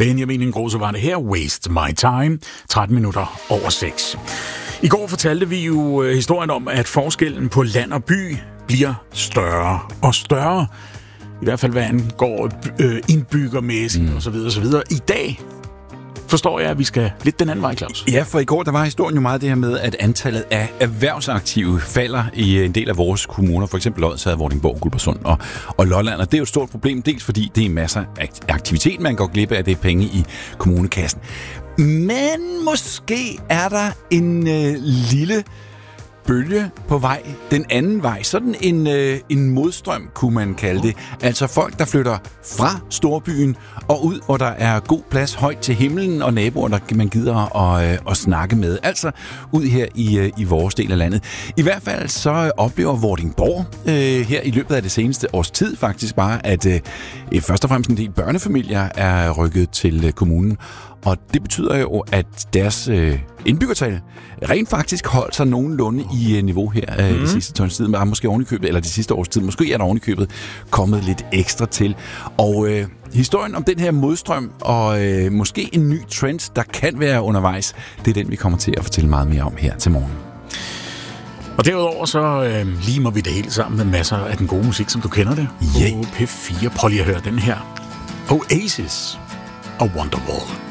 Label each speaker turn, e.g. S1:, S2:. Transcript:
S1: Benjamin Ingrosso var det her. Waste My Time. 13 minutter over 6. I går fortalte vi jo historien om, at forskellen på land og by bliver større og større. I hvert fald hvad angår indbyggermæssigt osv. osv. I dag forstår jeg, at vi skal lidt den anden vej, Claus.
S2: Ja, for i går der var historien jo meget det her med, at antallet af erhvervsaktive falder i en del af vores kommuner, for eksempel Odsherred, Vordingborg, Guldborgsund og Lolland. Og det er jo et stort problem, dels fordi det er masser af aktivitet, man går glip af, det er penge i kommunekassen. Men måske er der en lille bølge på vej den anden vej. Sådan en modstrøm, kunne man kalde det. Altså folk, der flytter fra storbyen og ud, hvor der er god plads højt til himlen og naboer, der man gider at snakke med. Altså ud her i vores del af landet. I hvert fald så oplever Vordingborg her i løbet af det seneste års tid faktisk bare, at først og fremmest en del børnefamilier er rykket til kommunen. Og det betyder jo, at deres indbyggertal rent faktisk holdt sig nogenlunde i niveau her det sidste tons tid. Men måske ovenikøbet, eller det sidste års tid, måske er der ovenikøbet kommet lidt ekstra til. Og historien om den her modstrøm og måske en ny trend, der kan være undervejs, det er den, vi kommer til at fortælle meget mere om her til morgen.
S1: Og derudover så limer vi det hele sammen med masser af den gode musik, som du kender det.
S2: Yeah.
S1: På P4. Prøv lige at høre den her. Oasis og Wonderwall.